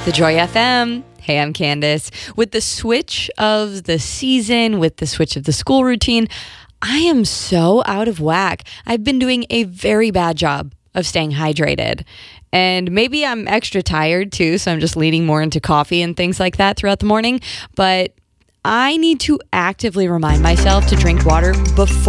The Joy FM. Hey, I'm Candace. With the switch of the season, with the switch of the school routine, I am so out of whack. I've been doing a very bad job of staying hydrated. And maybe I'm extra tired too, so I'm just leaning more into coffee and things like that throughout the morning. But I need to actively remind myself to drink water before